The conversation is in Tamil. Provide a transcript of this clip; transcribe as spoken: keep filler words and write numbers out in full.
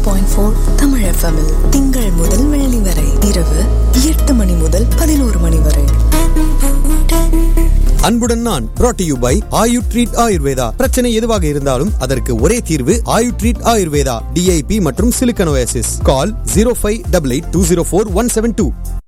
பாயிண்ட் ஃபோர் தமிழ் எஃப்எம் திங்கள் முதல் வெள்ளி வரை இரவு எட்டு மணி முதல் பதினோரு மணி வரை. அன்புடன் நான் brought to you by Ayu treat Ayurveda. பிரச்சனை எதுவாக இருந்தாலும் அதற்கு ஒரே தீர்வு ஆயு ட்ரீட் ஆயுர்வேதா. டிஐபி மற்றும் சிலிக்கன் ஓஎஸ்எஸ். கால் zero five eight eight two zero four one seven two.